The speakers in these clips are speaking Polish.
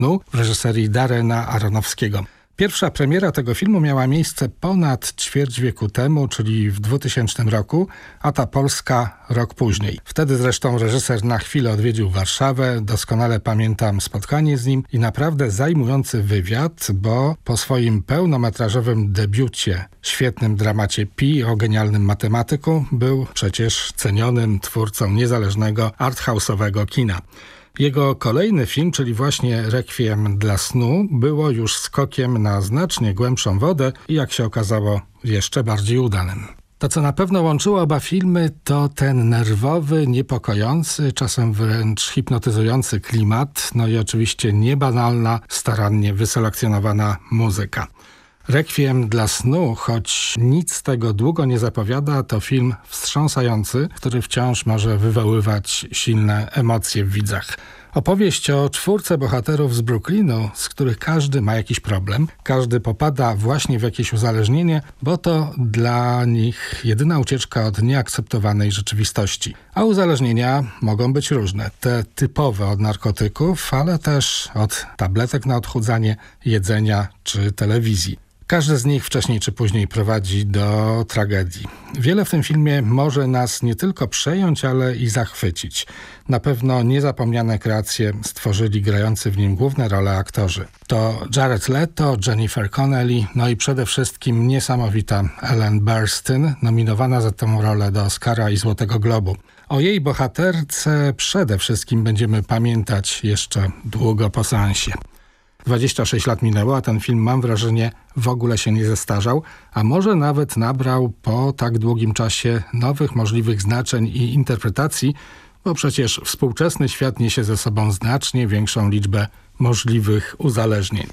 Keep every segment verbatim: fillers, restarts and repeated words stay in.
snu w reżyserii Darrena Aronofskiego. Pierwsza premiera tego filmu miała miejsce ponad ćwierć wieku temu, czyli w dwutysięcznym roku, a ta polska rok później. Wtedy zresztą reżyser na chwilę odwiedził Warszawę, doskonale pamiętam spotkanie z nim i naprawdę zajmujący wywiad, bo po swoim pełnometrażowym debiucie, świetnym dramacie Pi o genialnym matematyku, był przecież cenionym twórcą niezależnego arthouse'owego kina. Jego kolejny film, czyli właśnie Rekwiem dla snu, było już skokiem na znacznie głębszą wodę i jak się okazało jeszcze bardziej udanym. To, co na pewno łączyło oba filmy, to ten nerwowy, niepokojący, czasem wręcz hipnotyzujący klimat, no i oczywiście niebanalna, starannie wyselekcjonowana muzyka. Rekwiem dla snu, choć nic z tego długo nie zapowiada, to film wstrząsający, który wciąż może wywoływać silne emocje w widzach. Opowieść o czwórce bohaterów z Brooklynu, z których każdy ma jakiś problem, każdy popada właśnie w jakieś uzależnienie, bo to dla nich jedyna ucieczka od nieakceptowanej rzeczywistości. A uzależnienia mogą być różne, te typowe od narkotyków, ale też od tabletek na odchudzanie, jedzenia czy telewizji. Każdy z nich wcześniej czy później prowadzi do tragedii. Wiele w tym filmie może nas nie tylko przejąć, ale i zachwycić. Na pewno niezapomniane kreacje stworzyli grający w nim główne role aktorzy. To Jared Leto, Jennifer Connelly, no i przede wszystkim niesamowita Ellen Burstyn, nominowana za tę rolę do Oscara i Złotego Globu. O jej bohaterce przede wszystkim będziemy pamiętać jeszcze długo po seansie. dwadzieścia sześć lat minęło, a ten film, mam wrażenie, w ogóle się nie zestarzał, a może nawet nabrał po tak długim czasie nowych możliwych znaczeń i interpretacji, bo przecież współczesny świat niesie ze sobą znacznie większą liczbę możliwych uzależnień.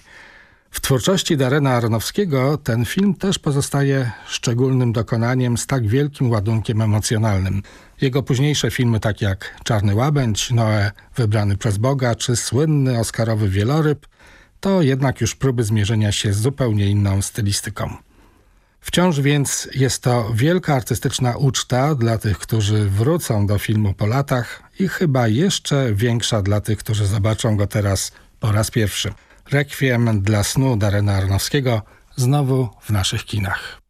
W twórczości Darrena Aronofskiego ten film też pozostaje szczególnym dokonaniem z tak wielkim ładunkiem emocjonalnym. Jego późniejsze filmy, takie jak Czarny Łabędź, Noe wybrany przez Boga czy słynny oscarowy Wieloryb, to jednak już próby zmierzenia się z zupełnie inną stylistyką. Wciąż więc jest to wielka artystyczna uczta dla tych, którzy wrócą do filmu po latach i chyba jeszcze większa dla tych, którzy zobaczą go teraz po raz pierwszy. Rekwiem dla snu Darrena Aronofskiego znowu w naszych kinach.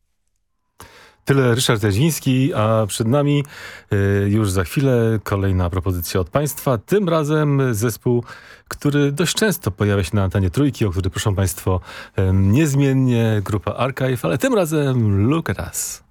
Tyle Ryszard Jaźwiński, a przed nami y, już za chwilę kolejna propozycja od Państwa. Tym razem zespół, który dość często pojawia się na antenie Trójki, o który proszą Państwo y, niezmiennie, grupa Archive, ale tym razem Look at Us.